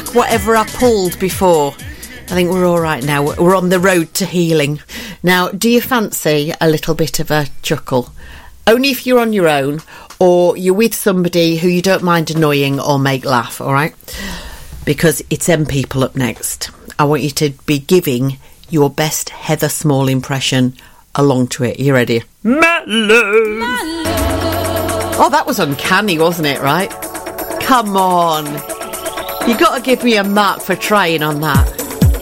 whatever I pulled before. I think we're all right now. We're on the road to healing. Now, do you fancy a little bit of a chuckle? Only if you're on your own or you're with somebody who you don't mind annoying or make laugh, all right? Because it's them people up next. I want you to be giving your best Heather Small impression along to it. You ready? My love. Oh, that was uncanny, wasn't it, right? Come on. You got to give me a mark for trying on that.